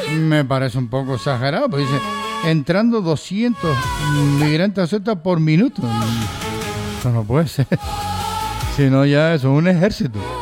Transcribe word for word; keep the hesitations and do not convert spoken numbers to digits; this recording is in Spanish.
Me parece un poco exagerado, pues dice, entrando doscientos migrantes a Ceuta por minuto. Eso no puede ser. Si no, ya eso es un ejército.